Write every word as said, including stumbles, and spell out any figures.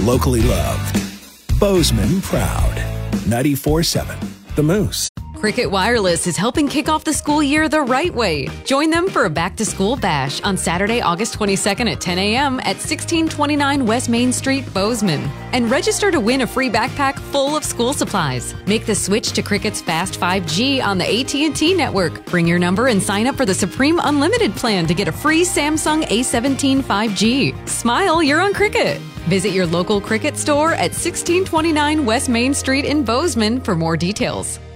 locally loved. Bozeman proud. ninety-four seven The Moose. Cricket Wireless is helping kick off the school year the right way. Join them for a back-to-school bash on Saturday, August twenty-second at ten a.m. at sixteen twenty-nine West Main Street, Bozeman. And register to win a free backpack full of school supplies. Make the switch to Cricket's Fast five G on the A T and T network. Bring your number and sign up for the Supreme Unlimited plan to get a free Samsung A seventeen five G. Smile, you're on Cricket. Visit your local Cricket store at sixteen twenty-nine West Main Street in Bozeman for more details.